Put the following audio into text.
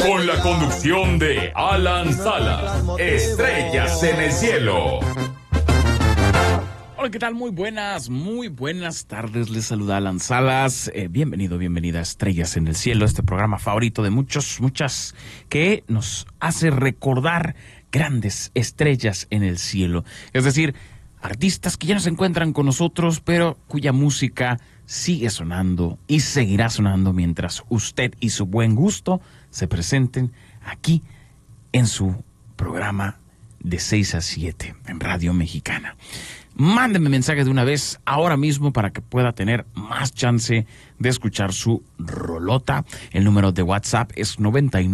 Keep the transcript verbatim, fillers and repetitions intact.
Con la conducción de Alan Salas. Estrellas en el cielo. Hola, ¿qué tal? Muy buenas, muy buenas tardes. Les saluda Alan Salas. Eh, bienvenido, bienvenida a Estrellas en el Cielo, este programa favorito de muchos, muchas, que nos hace recordar grandes estrellas en el cielo. Es decir, artistas que ya no se encuentran con nosotros, pero cuya música sigue sonando y seguirá sonando mientras usted y su buen gusto se presenten aquí en su programa de seis a siete en Radio Mexicana. Mándenme mensaje de una vez ahora mismo para que pueda tener más chance de escuchar su rolota. El número de WhatsApp es noventa y nueve